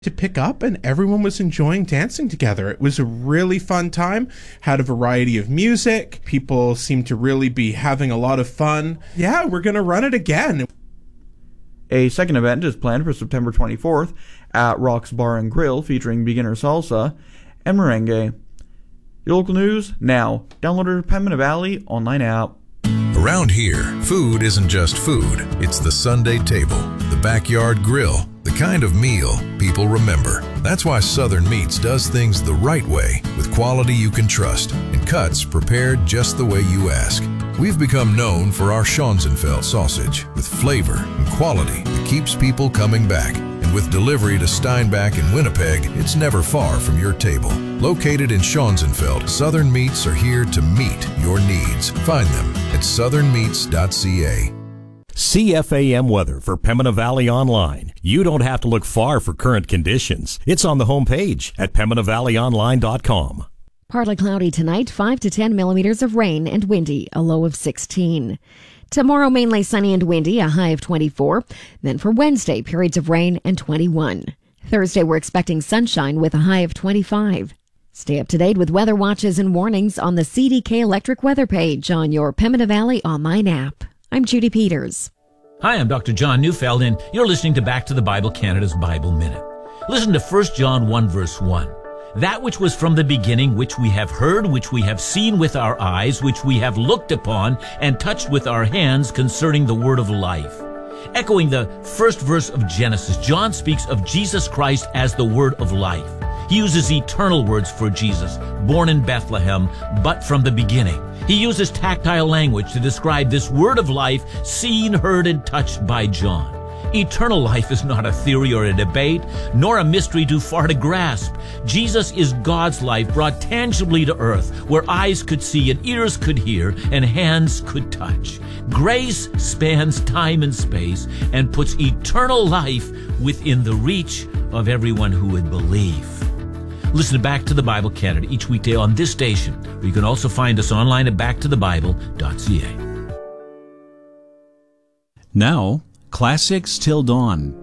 to pick up, and everyone was enjoying dancing together. It was a really fun time, had a variety of music. People seemed to really be having a lot of fun. Yeah, we're going to run it again. A second event is planned for September 24th at Rock's Bar and Grill, featuring beginner salsa and merengue. Your local news now. Download our Pembina Valley online app. Around here, food isn't just food. It's the Sunday table, the backyard grill, the kind of meal people remember. That's why Southern Meats does things the right way, with quality you can trust and cuts prepared just the way you ask. We've become known for our Schonzenfeld sausage, with flavor and quality that keeps people coming back. And with delivery to Steinbach and Winnipeg, it's never far from your table. Located in Schonzenfeld, Southern Meats are here to meet your needs. Find them at southernmeats.ca. CFAM weather for Pembina Valley Online. You don't have to look far for current conditions. It's on the homepage at PembinaValleyOnline.com. Partly cloudy tonight, 5 to 10 millimeters of rain and windy, a low of 16. Tomorrow, mainly sunny and windy, a high of 24. Then for Wednesday, periods of rain and 21. Thursday, we're expecting sunshine with a high of 25. Stay up to date with weather watches and warnings on the CDK Electric weather page on your Pembina Valley online app. I'm Judy Peters. Hi, I'm Dr. John Neufeld, and you're listening to Back to the Bible Canada's Bible Minute. Listen to 1 John 1, verse 1. That which was from the beginning, which we have heard, which we have seen with our eyes, which we have looked upon and touched with our hands concerning the word of life. Echoing the first verse of Genesis, John speaks of Jesus Christ as the word of life. He uses eternal words for Jesus, born in Bethlehem, but from the beginning. He uses tactile language to describe this word of life seen, heard, and touched by John. Eternal life is not a theory or a debate, nor a mystery too far to grasp. Jesus is God's life brought tangibly to earth, where eyes could see and ears could hear and hands could touch. Grace spans time and space and puts eternal life within the reach of everyone who would believe. Listen to Back to the Bible Canada each weekday on this station, or you can also find us online at backtothebible.ca. Now, Classics Till Dawn